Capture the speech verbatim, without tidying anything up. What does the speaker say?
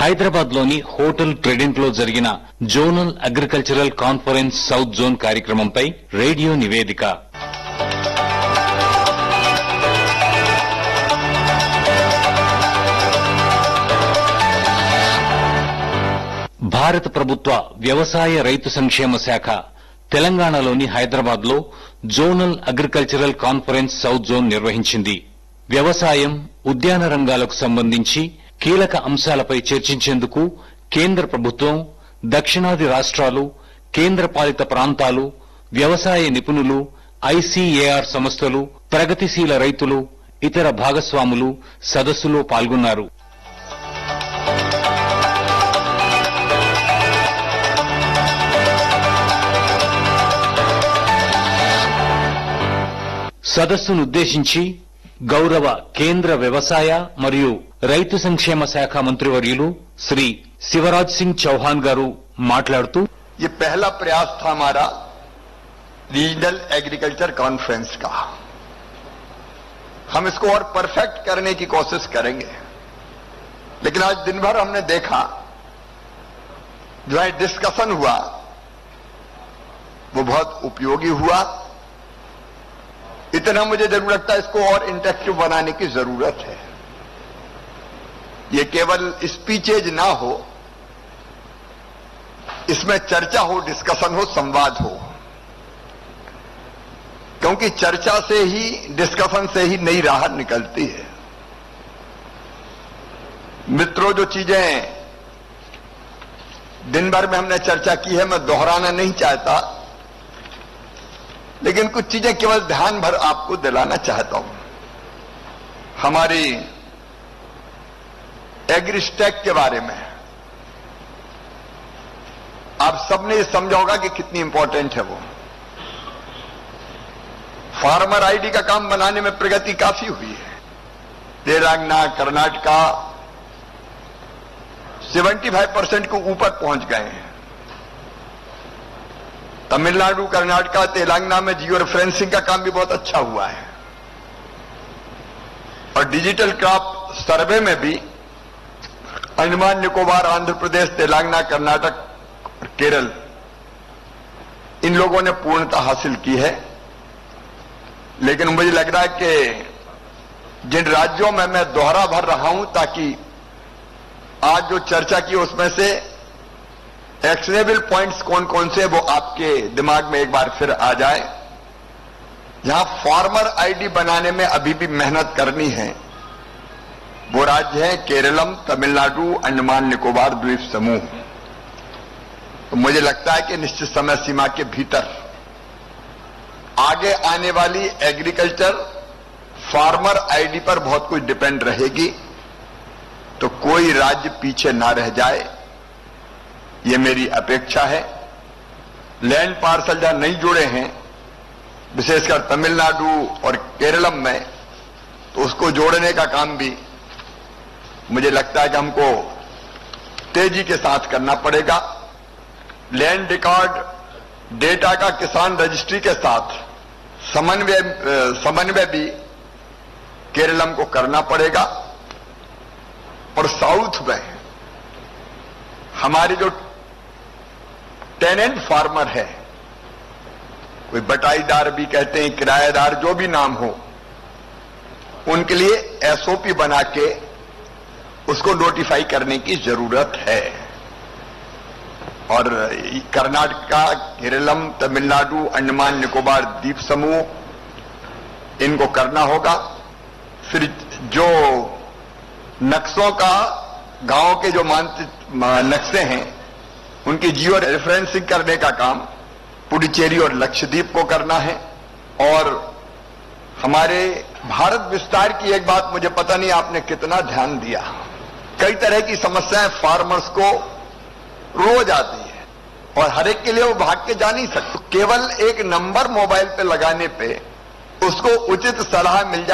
హైదరాబాద్ లోని హోటల్ ట్రెడెంట్ లో జరిగిన zonal agricultural conference south zone కార్యక్రమంపై రేడియో నివేదిక. భారత ప్రభుత్వ వ్యవసాయ రైతు సంక్షేమ శాఖ తెలంగాణలోని హైదరాబాద్ లో zonal agricultural conference south zone నిర్వహించింది. వ్యవసాయం, ఉద్యాన రంగాలకు సంబంధించి కీలక అంశాలపై చర్చించేందుకు కేంద్ర ప్రభుత్వం, దక్షిణాది రాష్ట్రాలు, కేంద్ర పాలిత ప్రాంతాలు, వ్యవసాయ నిపుణులు, ఐసీఏఆర్ సంస్థలు, ప్రగతిశీల రైతులు, ఇతర భాగస్వాములు సదస్సులో పాల్గొన్నారు. సదస్సునుద్దేశించి గౌరవ కేంద్ర వ్యవసాయ మరియు రైతు సంక్షేమ శాఖ మంత్రివర్యులు శ్రీ శివరాజ్ సింగ్ చౌహాన్ గారు మాట్లాడుతూ, ये पहला प्रयास था हमारा रीजनल एग्रीकल्चर कॉन्फ्रेंस का. हम इसको और परफेक्ट करने की कोशिश करेंगे, लेकिन आज दिन भर हमने देखा जो है डिस्कशन हुआ वो बहुत उपयोगी हुआ. इतना मुझे जरूर लगता है इसको और इंटरेक्टिव बनाने की जरूरत है. ये केवल स्पीचेज ना हो, इसमें चर्चा हो, डिस्कशन हो, संवाद हो, क्योंकि चर्चा से ही, डिस्कशन से ही नई राह निकलती है. मित्रों, जो चीजें दिन भर में हमने चर्चा की है मैं दोहराना नहीं चाहता, लेकिन कुछ चीजें केवल ध्यान भर आपको दिलाना चाहता हूं. हमारी एग्रीस्टैक के बारे में आप सबने समझा होगा कि कितनी इंपॉर्टेंट है वो. फार्मर आईडी का काम बनाने में प्रगति काफी हुई है. तेलंगाना, कर्नाटका पचहत्तर परसेंट को ऊपर पहुंच गए हैं. तमिलनाडु, कर्नाटका, तेलंगाना में जियो रेफरेंसिंग का काम भी बहुत अच्छा हुआ है. और डिजिटल क्रॉप सर्वे में भी अंडमान निकोबार, आंध्र प्रदेश, तेलंगाना, कर्नाटक और केरल इन लोगों ने पूर्णता हासिल की है. लेकिन मुझे लग रहा है कि जिन राज्यों में मैं दोहरा भर रहा हूं ताकि आज जो चर्चा की उसमें से एक्शनेबल पॉइंट्स कौन कौन से वो आपके दिमाग में एक बार फिर आ जाए. यहां फार्मर आईडी बनाने में अभी भी मेहनत करनी है. वो राज्य है केरलम, तमिलनाडु, अंडमान निकोबार द्वीप समूह. तो मुझे लगता है कि निश्चित समय सीमा के भीतर आगे आने वाली एग्रीकल्चर फार्मर आईडी पर बहुत कुछ डिपेंड रहेगी. तो कोई राज्य पीछे ना रह जाए, ये मेरी अपेक्षा है. लैंड पार्सल जहां नहीं जुड़े हैं, विशेषकर तमिलनाडु और केरलम में, तो उसको जोड़ने का काम भी मुझे लगता है कि हमको तेजी के साथ करना पड़ेगा. लैंड रिकॉर्ड डेटा का किसान रजिस्ट्री के साथ समन्वय समन्वय भी केरलम को करना पड़ेगा. और साउथ में हमारी जो टेनेंट फार्मर है, कोई बटाईदार भी कहते हैं, किराएदार, जो भी नाम हो, उनके लिए एसओपी बना के उसको नोटिफाई करने की जरूरत है. और कर्नाटका, केरलम, तमिलनाडु, अंडमान निकोबार द्वीप समूह, इनको करना होगा. फिर जो नक्शों का, गांव के जो मानचित्र नक्शे हैं, उनकी जियो रेफरेंसिंग करने का काम पुडुचेरी और लक्षद्वीप को करना है. और हमारे भारत विस्तार की एक बात मुझे पता नहीं आपने कितना ध्यान दिया. कई तरह की समस्याएं फार्मर्स को रोज आती है और हर एक के लिए वो भाग के जा नहीं सकते. केवल एक नंबर मोबाइल पे लगाने पे उसको उचित सलाह मिल जाए.